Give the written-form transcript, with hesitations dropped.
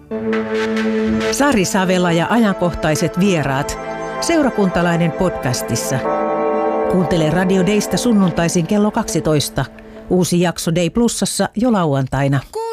Sari Savela ja ajankohtaiset vieraat. Seurakuntalainen podcastissa. Kuuntele Radio Daysta sunnuntaisin kello 12. Uusi jakso Day Plusassa jo lauantaina.